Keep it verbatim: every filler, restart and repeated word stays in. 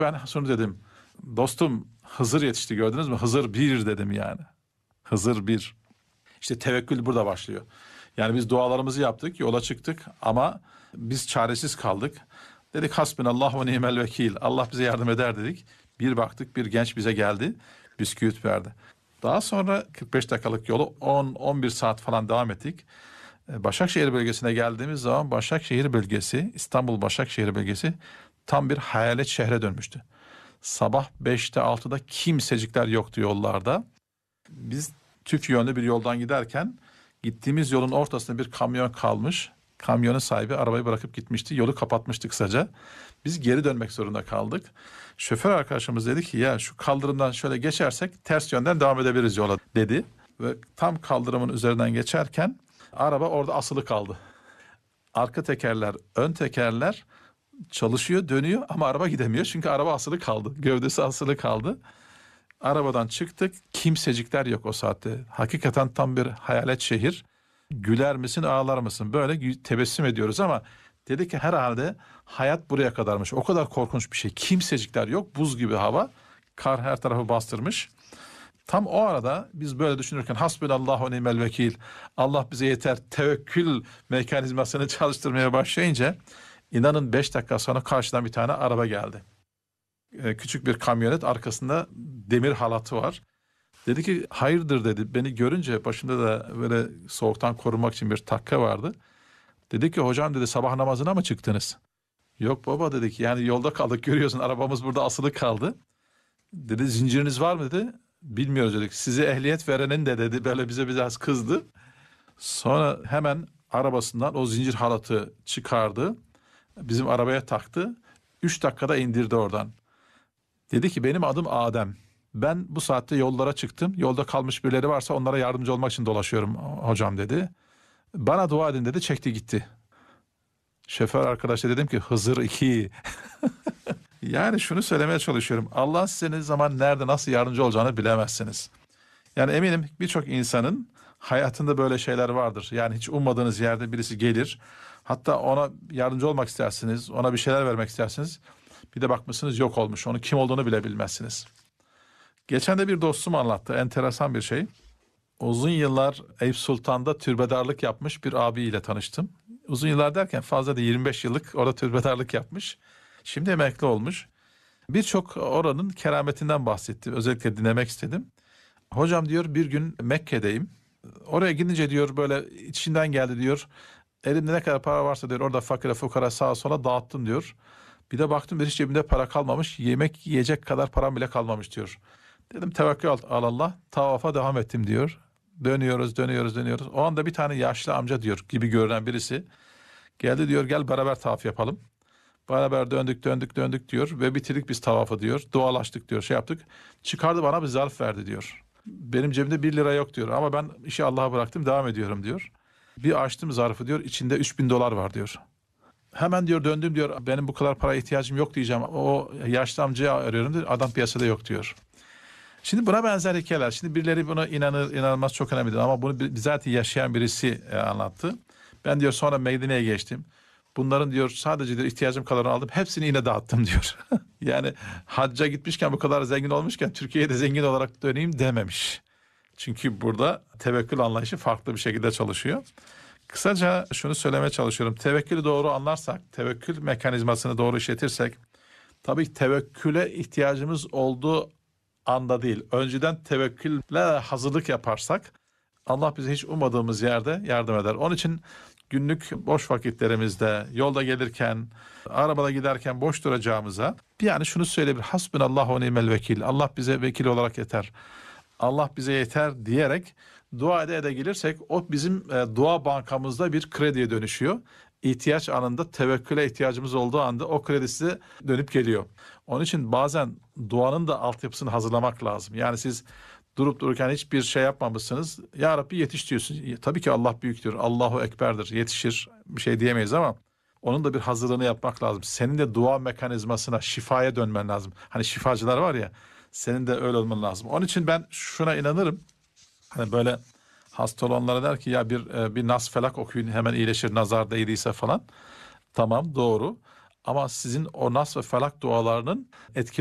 Ben şunu dedim. Dostum, Hızır yetişti, gördünüz mü? Hızır bir dedim yani. Hızır bir. İşte tevekkül burada başlıyor. Yani biz dualarımızı yaptık, yola çıktık ama biz çaresiz kaldık. Dedik hasbunallah ve ni'mel vekil. Allah bize yardım eder dedik. Bir baktık, bir genç bize geldi. Bisküvit verdi. Daha sonra kırk beş dakikalık yolu on on bir saat falan devam ettik. Başakşehir bölgesine geldiğimiz zaman Başakşehir bölgesi, İstanbul Başakşehir bölgesi tam bir hayalet şehre dönmüştü. Sabah beşte altıda kimsecikler yoktu yollarda. Biz tüf yönlü bir yoldan giderken gittiğimiz yolun ortasında bir kamyon kalmış. Kamyonun sahibi arabayı bırakıp gitmişti. Yolu kapatmıştı kısaca. Biz geri dönmek zorunda kaldık. Şoför arkadaşımız dedi ki ya şu kaldırımdan şöyle geçersek ters yönden devam edebiliriz yola dedi. Ve tam kaldırımın üzerinden geçerken araba orada asılı kaldı. Arka tekerler, ön tekerler çalışıyor, dönüyor ama araba gidemiyor. Çünkü araba asılı kaldı. Gövdesi asılı kaldı. Arabadan çıktık. Kimsecikler yok o saatte. Hakikaten tam bir hayalet şehir. Güler misin, ağlar mısın? Böyle tebessüm ediyoruz ama dedi ki herhalde hayat buraya kadarmış. O kadar korkunç bir şey. Kimsecikler yok. Buz gibi hava. Kar her tarafı bastırmış. Tam o arada biz böyle düşünürken hasbunallahu ve ni'mel vekil. Allah bize yeter. Tevekkül mekanizmasını çalıştırmaya başlayınca inanın beş dakika sonra karşıdan bir tane araba geldi. Küçük bir kamyonet, arkasında demir halatı var. Dedi ki hayırdır dedi. Beni görünce başında da böyle soğuktan korunmak için bir takka vardı. Dedi ki hocam dedi sabah namazına mı çıktınız? Yok baba dedik, yani yolda kaldık, görüyorsun arabamız burada asılı kaldı. Dedi zinciriniz var mı dedi. Bilmiyoruz dedik. Size ehliyet verenin de dedi, böyle bize biraz kızdı. Sonra hemen arabasından o zincir halatı çıkardı. Bizim arabaya taktı. Üç dakikada indirdi oradan. Dedi ki benim adım Adem. Ben bu saatte yollara çıktım. Yolda kalmış birileri varsa onlara yardımcı olmak için dolaşıyorum hocam dedi. Bana dua edin dedi, çekti gitti. Şoför arkadaşa dedim ki Hızır iki. Yani şunu söylemeye çalışıyorum. Allah size ne zaman, nerede, nasıl yardımcı olacağını bilemezsiniz. Yani eminim birçok insanın hayatında böyle şeyler vardır. Yani hiç ummadığınız yerde birisi gelir. Hatta ona yardımcı olmak istersiniz. Ona bir şeyler vermek istersiniz. Bir de bakmışsınız yok olmuş. Onun kim olduğunu bile bilmezsiniz. Geçen de bir dostum anlattı. Enteresan bir şey. Uzun yıllar Eyüp Sultan'da türbedarlık yapmış bir abiyle tanıştım. Uzun yıllar derken fazla da yirmi beş yıllık orada türbedarlık yapmış. Şimdi emekli olmuş. Birçok oranın kerametinden bahsetti. Özellikle dinlemek istedim. Hocam diyor bir gün Mekke'deyim. Oraya gidince diyor böyle içinden geldi diyor. Elimde ne kadar para varsa diyor orada fakire fukara sağa sola dağıttım diyor. Bir de baktım bir hiç cebimde para kalmamış. Yemek yiyecek kadar param bile kalmamış diyor. Dedim tevekkül al Allah. Tavafa devam ettim diyor. Dönüyoruz dönüyoruz dönüyoruz. O anda bir tane yaşlı amca diyor gibi görünen birisi geldi diyor gel beraber tavaf yapalım. Beraber döndük döndük döndük diyor ve bitirdik biz tavafı diyor. Dualaştık diyor, şey yaptık. Çıkardı bana bir zarf verdi diyor. Benim cebimde bir lira yok diyor ama ben işi Allah'a bıraktım devam ediyorum diyor. Bir açtım zarfı diyor, içinde üç bin dolar var diyor. Hemen diyor döndüm diyor benim bu kadar paraya ihtiyacım yok diyeceğim. O yaşlı amcayı arıyorum diyor, adam piyasada yok diyor. Şimdi buna benzer hikayeler. Şimdi birileri buna inanır inanılmaz çok önemlidir ama bunu bizatihi yaşayan birisi e, anlattı. Ben diyor sonra Medine'ye geçtim. Bunların diyor sadece diyor ihtiyacım kadarını aldım. Hepsini yine dağıttım diyor. Yani hacca gitmişken bu kadar zengin olmuşken Türkiye'de zengin olarak döneyim dememiş. Çünkü burada tevekkül anlayışı farklı bir şekilde çalışıyor. Kısaca şunu söylemeye çalışıyorum. Tevekkülü doğru anlarsak, tevekkül mekanizmasını doğru işletirsek, tabii ki tevekküle ihtiyacımız olduğu anda değil, önceden tevekkülle hazırlık yaparsak Allah bize hiç ummadığımız yerde yardım eder. Onun için günlük boş vakitlerimizde, yolda gelirken, arabada giderken boş duracağımıza bir yani şunu söyleyebilir. Hasbunallahu ve ni'mel vekil. Allah bize vekil olarak yeter. Allah bize yeter diyerek dua ede ede gelirsek o bizim e, dua bankamızda bir krediye dönüşüyor. İhtiyaç anında tevekküle ihtiyacımız olduğu anda o kredi size dönüp geliyor. Onun için bazen duanın da altyapısını hazırlamak lazım. Yani siz durup dururken hiçbir şey yapmamışsınız. Ya Rabbi yetiş diyorsun. Tabii ki Allah büyüktür. Allahu Ekber'dir. Yetişir. Bir şey diyemeyiz ama onun da bir hazırlığını yapmak lazım. Senin de dua mekanizmasına, şifaya dönmen lazım. Hani şifacılar var ya, senin de öyle olman lazım. Onun için ben şuna inanırım. Hani böyle hasta olanlara der ki ya bir bir nas felak okuyun hemen iyileşir nazar değdiyse falan. Tamam doğru. Ama sizin o Nas ve Felak dualarının etkili